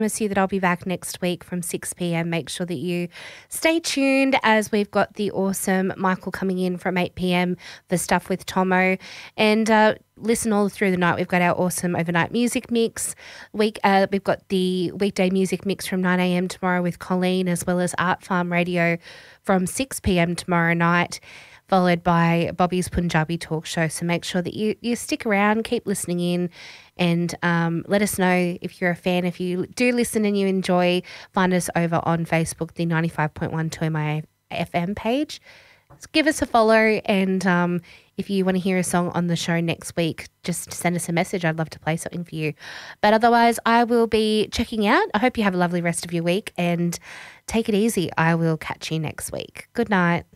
promise you that I'll be back next week from 6 p.m. Make sure that you stay tuned as we've got the awesome Michael coming in from 8 p.m. for Stuff with Tomo. And listen all through the night. We've got our awesome overnight music mix. We've got the weekday music mix from 9 a.m. tomorrow with Colleen, as well as Art Farm Radio from 6 p.m. tomorrow night, followed by Bobby's Punjabi Talk Show. So make sure that you stick around, keep listening in, and let us know if you're a fan. If you do listen and you enjoy, find us over on Facebook, the 95.1 2MI FM page. Give us a follow, and if you want to hear a song on the show next week, just send us a message. I'd love to play something for you. But otherwise, I will be checking out. I hope you have a lovely rest of your week, and take it easy. I will catch you next week. Good night.